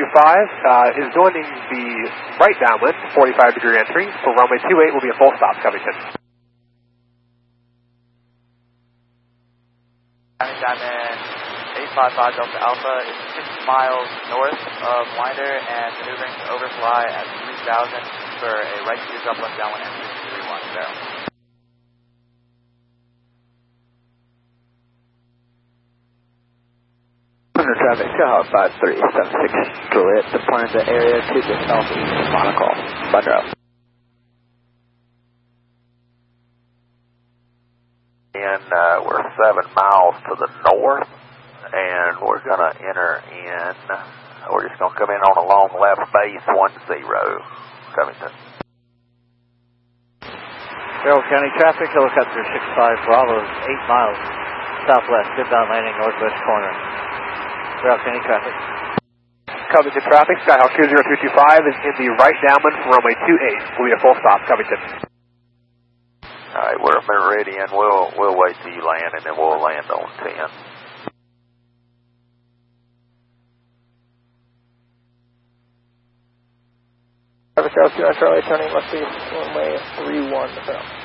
is joining the right downwind, 45-degree entry. For runway 28 will be a full stop, Covington. Diamond 855 Delta Alpha is 6 miles north of Winder and maneuvering to overfly at 3,000 for a right to uplift downwind entry 310. Traffic, Skyhawk 5376 Juliet, departing the area to the southeast of Monaco. Roger. And we're 7 miles to the north, and we're going to enter in, we're just going to come in on a long left base 10, Covington. Carroll County traffic, helicopter 65 Bravo, 8 miles southwest, inbound landing northwest corner. Carroll County traffic. Covington traffic, Skyhawk 20325 is in the right downwind for runway 28. Will be a full stop, Covington. All right, we're meridian. We'll wait till you land, and then we'll land on 10. Traffic Charlie 2 Charlie, turning must be runway 31 to